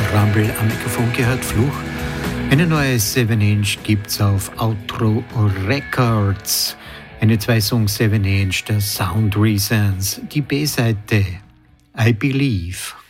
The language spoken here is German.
Rumble am Mikrofon gehört, Fluch. Eine neue 7-Inch gibt's auf Outro Records. Eine 2-Songs 7-Inch der Sound Reasons. Die B-Seite I Believe.